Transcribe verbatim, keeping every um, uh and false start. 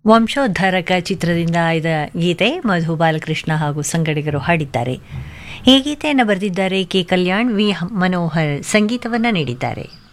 ವಂಶೋದ್ಧಾರಕ ಚಿತ್ರದಿಂದ ಆಯ್ದ ಗೀತೆ ಮಧು ಬಾಲಕೃಷ್ಣ ಹಾಗೂ ಸಂಗಡಿಗರು ಹಾಡಿದ್ದಾರೆ. ಈ ಗೀತೆಯನ್ನು ಬರೆದಿದ್ದಾರೆ ಕೆ ಕಲ್ಯಾಣ್, ವಿ ಮನೋಹರ್ ಸಂಗೀತವನ್ನು ನೀಡಿದ್ದಾರೆ.